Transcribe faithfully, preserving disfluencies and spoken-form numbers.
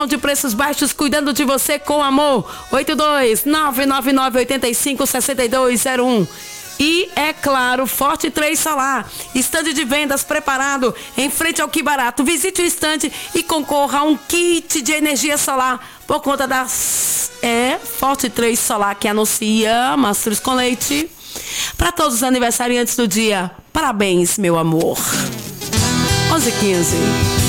De preços baixos, cuidando de você com amor. Oito dois nove nove nove oito cinco seis dois zero um. E, é claro, Forte três Solar. Estande de vendas preparado em frente ao Que Barato. Visite o estande e concorra a um kit de energia solar por conta das... É, Forte três Solar que anuncia Mastruz com Leite. Para todos os aniversariantes do dia, parabéns, meu amor. onze e quinze.